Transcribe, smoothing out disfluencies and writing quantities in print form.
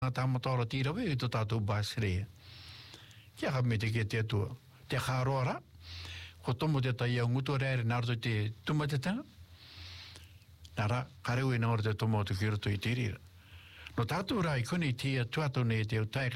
tamatoro tira we to tatu basre kia ka me te ke te tu te kharora ko tomo te tai nguto re nardo te tumate ta nara kare we na orde tomo te kirto itiri no tatu rai kuni tia tuato ne te utai